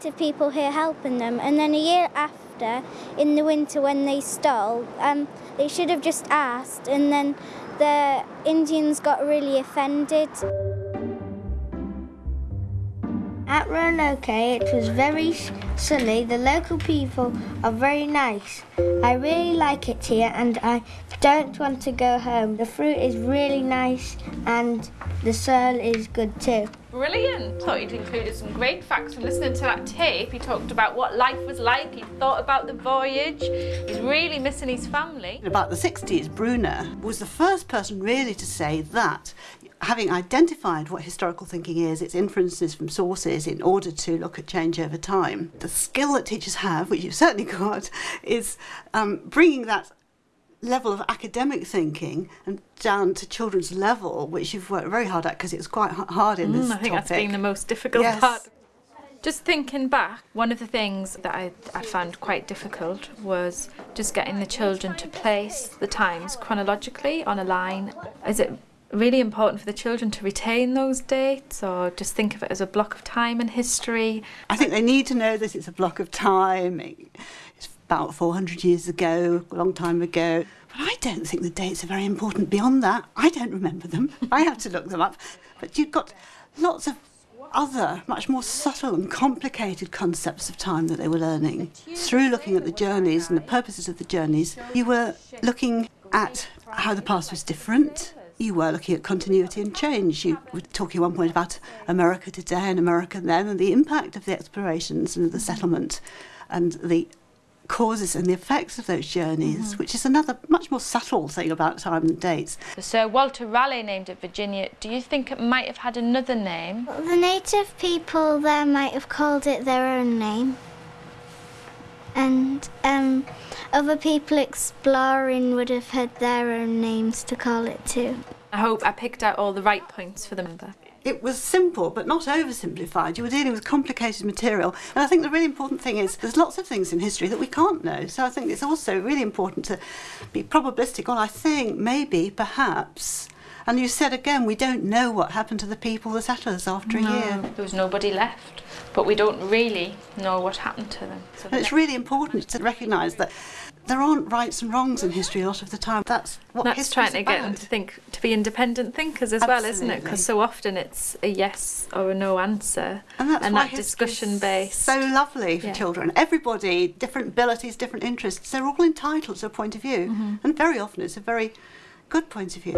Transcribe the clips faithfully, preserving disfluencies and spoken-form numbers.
native people here helping them, and then a year after, in the winter when they stole, um, they should have just asked, and then the Indians got really offended. At Roanoke, it was very sunny. The local people are very nice. I really like it here and I don't want to go home. The fruit is really nice and the soil is good too. Brilliant! Thought you'd included some great facts from listening to that tape. He talked about what life was like, he thought about the voyage, he's really missing his family. In about the sixties, Bruner was the first person really to say that, having identified what historical thinking is, its inferences from sources in order to look at change over time, the skill that teachers have, which you've certainly got, is um, bringing that level of academic thinking and down to children's level, which you've worked very hard at because it's quite hard in this mm, I think topic. That's been the most difficult yes. part. Just thinking back, one of the things that I, I found quite difficult was just getting the children to place the times chronologically on a line. Is it really important for the children to retain those dates, or just think of it as a block of time in history? I think they need to know that it's a block of time. It's about four hundred years ago, a long time ago. But I don't think the dates are very important beyond that. I don't remember them. I have to look them up. But you've got lots of other, much more subtle and complicated concepts of time that they were learning. Through looking at the journeys and the purposes of the journeys, you were looking at how the past was different. You were looking at continuity and change. You were talking at one point about America today and America then, and the impact of the explorations and the settlement and the causes and the effects of those journeys, mm-hmm. which is another much more subtle thing about time than dates. Sir Walter Raleigh named it Virginia. Do you think it might have had another name? The native people there might have called it their own name. And um, other people exploring would have had their own names to call it too. I hope I picked out all the right points for them. It was simple, but not oversimplified. You were dealing with complicated material. And I think the really important thing is there's lots of things in history that we can't know. So I think it's also really important to be probabilistic. Well, I think, maybe, perhaps. And you said again, we don't know what happened to the people, the settlers, after no, a year. There was nobody left. But we don't really know what happened to them. So and it's really important to recognise that there aren't rights and wrongs in history a lot of the time. That's what That's history's trying to about. get them to think, to be independent thinkers as Absolutely. well, isn't it? Because so often it's a yes or a no answer, and, that's and why that discussion based. So lovely for yeah. children. Everybody, different abilities, different interests. They're all entitled to a point of view, mm-hmm. and very often it's a very good point of view.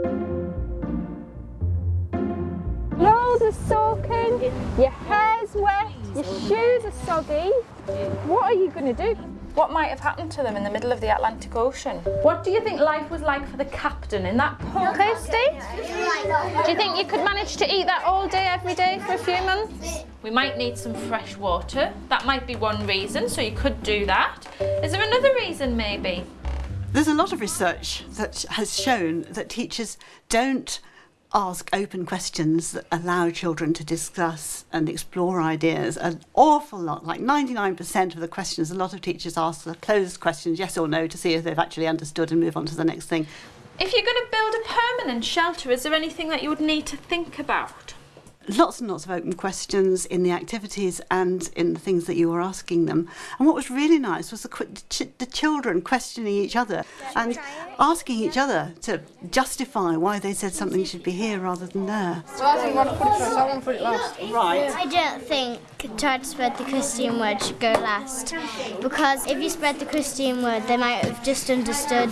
Clothes are soaking, your hair's wet, your shoes are soggy. What are you going to do? What might have happened to them in the middle of the Atlantic Ocean? What do you think life was like for the captain in that pub? Kirsty? Do you think you could manage to eat that all day, every day for a few months? We might need some fresh water. That might be one reason, so you could do that. Is there another reason, maybe? There's a lot of research that has shown that teachers don't ask open questions that allow children to discuss and explore ideas. An awful lot, like ninety-nine percent of the questions, a lot of teachers ask the closed questions, yes or no, to see if they've actually understood and move on to the next thing. If you're going to build a permanent shelter, is there anything that you would need to think about? Lots and lots of open questions in the activities and in the things that you were asking them. And what was really nice was the, ch the children questioning each other and asking each other to justify why they said something should be here rather than there. Well, I think you want to put it first. I want to put it last. Right. I don't think try to spread the Christian word should go last, because if you spread the Christian word, they might have just understood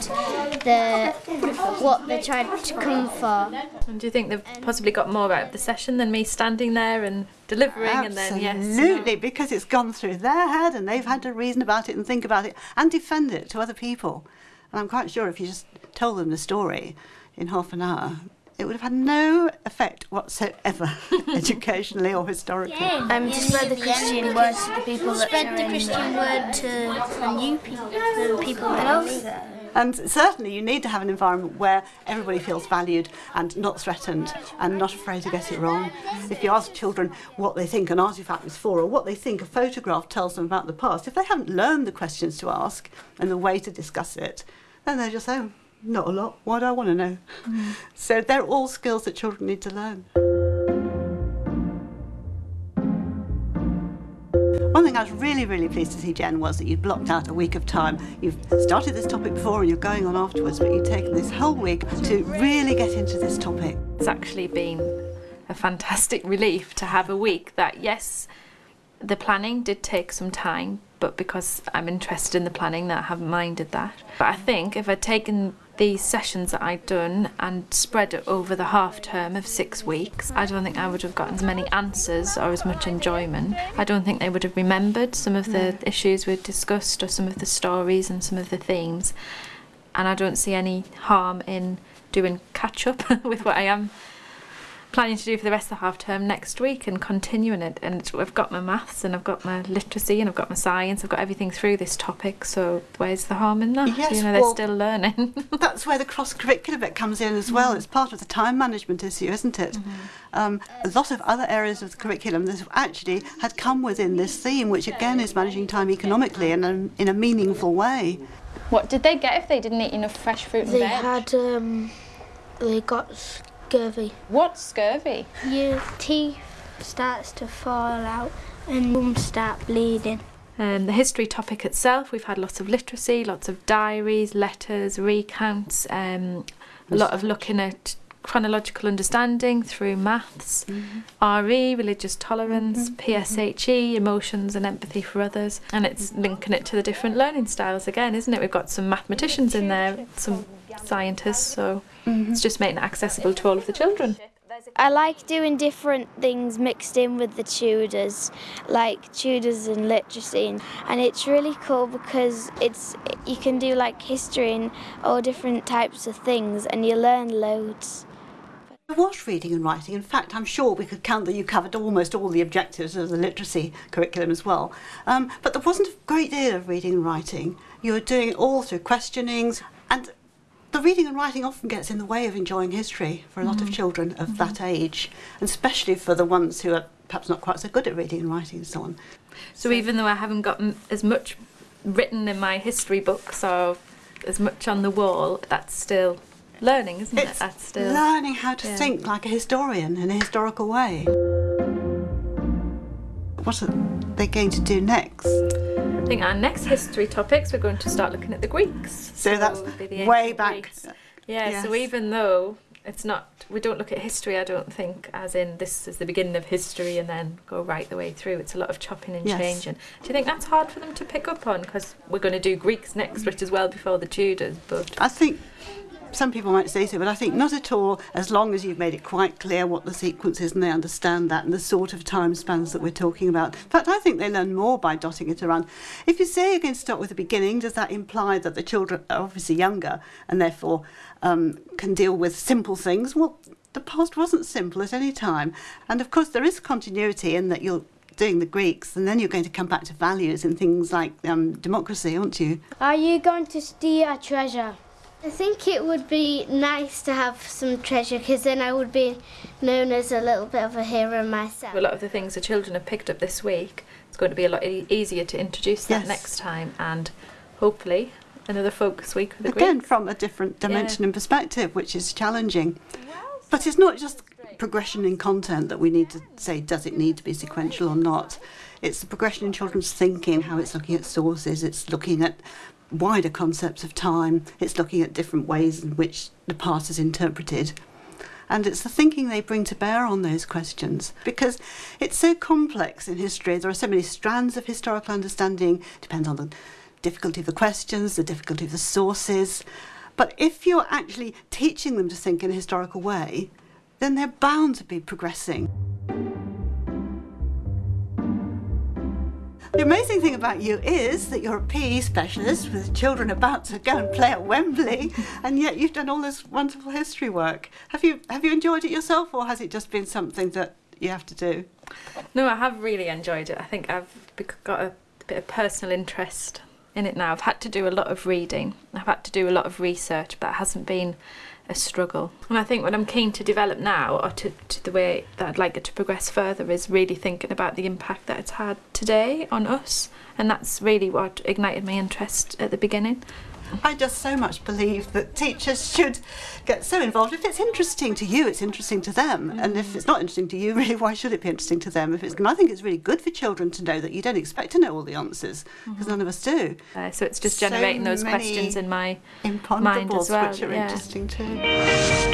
the what they tried to come for. And do you think they've possibly got more out of the session than me standing there and delivering Absolutely, and then yes? Absolutely, because it's gone through their head and they've had to reason about it and think about it and defend it to other people. And I'm quite sure if you just told them the story in half an hour, it would have had no effect whatsoever, educationally or historically. Um, to spread the Christian word to the people that Spread the Christian word to new people, the people that are there. And certainly you need to have an environment where everybody feels valued and not threatened and not afraid to get it wrong. If you ask children what they think an artefact is for or what they think a photograph tells them about the past, if they haven't learned the questions to ask and the way to discuss it, then they just say, oh, not a lot, why do I want to know? Mm. So they're all skills that children need to learn. One thing I was really, really pleased to see, Jen, was that you'd blocked out a week of time. You've started this topic before and you're going on afterwards, but you've taken this whole week to really get into this topic. It's actually been a fantastic relief to have a week that, yes, the planning did take some time, but because I'm interested in the planning, that I haven't minded that. But I think if I'd taken these sessions that I'd done and spread it over the half term of six weeks, I don't think I would have gotten as many answers or as much enjoyment. I don't think they would have remembered some of the issues we'd discussed or some of the stories and some of the themes. And I don't see any harm in doing catch up with what I am planning to do for the rest of the half term next week and continuing it. And I've got my maths and I've got my literacy and I've got my science, I've got everything through this topic, so where's the harm in that? Yes, you know, they're well, still learning. That's where the cross-curricular bit comes in as well. Mm. It's part of the time management issue, isn't it? Mm-hmm. Um, a lot of other areas of the curriculum that actually had come within this theme, which again is managing time economically and in, in a meaningful way. What did they get if they didn't eat enough fresh fruit and They veg? had, um, they got scurvy. What's scurvy? Your teeth starts to fall out and gums start bleeding. Um, the history topic itself, we've had lots of literacy, lots of diaries, letters, recounts, um, a lot of looking at chronological understanding through maths, mm-hmm. R E, religious tolerance, mm-hmm. P S H E, emotions and empathy for others, and it's linking it to the different learning styles again, isn't it? We've got some mathematicians in there, some scientists, so mm-hmm. it's just making it accessible to all of the children. I like doing different things mixed in with the Tudors, like Tudors and literacy, and it's really cool because it's you can do like history and all different types of things and you learn loads. There was reading and writing. In fact, I'm sure we could count that you covered almost all the objectives of the literacy curriculum as well. Um, but there wasn't a great deal of reading and writing. You were doing it all through questionings, and the reading and writing often gets in the way of enjoying history for a lot mm-hmm. of children of mm-hmm. that age, and especially for the ones who are perhaps not quite so good at reading and writing and so on. So, so even though I haven't got m- as much written in my history books or as much on the wall, that's still learning, isn't it's it? That's still learning how to yeah. think like a historian in a historical way. What are they going to do next? I think our next history topics, we're going to start looking at the Greeks. So, so that's way back. Yeah, yes. So even though it's not, we don't look at history, I don't think, as in this is the beginning of history and then go right the way through. It's a lot of chopping and yes. changing. Do you think that's hard for them to pick up on? Because we're going to do Greeks next, which is well before the Tudors. But I think some people might say so, but I think not at all, as long as you've made it quite clear what the sequence is and they understand that and the sort of time spans that we're talking about. In fact, I think they learn more by dotting it around. If you say you're going to start with the beginning, does that imply that the children are obviously younger and therefore um, can deal with simple things? Well, the past wasn't simple at any time. And of course, there is continuity in that you're doing the Greeks, and then you're going to come back to values and things like um, democracy, aren't you? Are you going to steal a treasure? I think it would be nice to have some treasure because then I would be known as a little bit of a hero myself. A lot of the things the children have picked up this week, it's going to be a lot e- easier to introduce that yes. next time, and hopefully another focus week with the Again, Greeks. from a different dimension yeah. and perspective, which is challenging. But it's not just progression in content that we need to say, does it need to be sequential or not? It's the progression in children's thinking, how it's looking at sources, it's looking at wider concepts of time, it's looking at different ways in which the past is interpreted. And it's the thinking they bring to bear on those questions, because it's so complex in history. There are so many strands of historical understanding, depends on the difficulty of the questions, the difficulty of the sources. But if you're actually teaching them to think in a historical way, then they're bound to be progressing. The amazing thing about you is that you're a P E specialist with children about to go and play at Wembley, and yet you've done all this wonderful history work. Have you have you enjoyed it yourself, or has it just been something that you have to do? No, I have really enjoyed it. I think I've got a bit of personal interest in it now. I've had to do a lot of reading. I've had to do a lot of research, but it hasn't been a struggle. And I think what I'm keen to develop now, or to, to the way that I'd like it to progress further, is really thinking about the impact that it's had today on us. And that's really what ignited my interest at the beginning. I just so much believe that teachers should get so involved. If it's interesting to you, it's interesting to them. And if it's not interesting to you, really, why should it be interesting to them? If it's, and I think it's really good for children to know that you don't expect to know all the answers, because none of us do. Uh, so it's just generating So those many questions in my mind imponderables as well. which are yeah. interesting too.